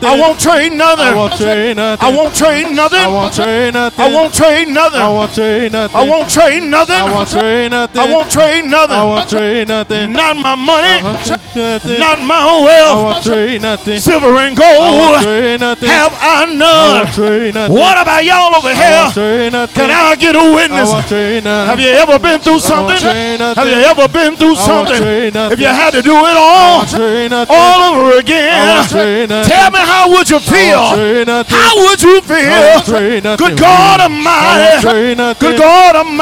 nothing. I won't trade nothing. I won't trade nothing. I won't trade nothing. I won't trade nothing. I won't trade nothing. I won't trade nothing. I won't trade nothing. I won't trade nothing. I won't trade nothing. I won't trade nothing. Not my money. Nothing. Not my I wealth. won't trade nothing. Silver and I won't gold trade nothing. have I I won't none. trade nothing. What about y'all over I here? won't trade nothing. Can I get a I witness? won't trade nothing. Have you ever been through I won't something? trade nothing. Have you ever been through I won't something? trade nothing. If you had to do it I all won't trade nothing. over I won't again, trade nothing. tell me how would you I won't feel? trade nothing. How would you I won't feel? trade nothing. Good God I won't Almighty. trade nothing. Good God Almighty.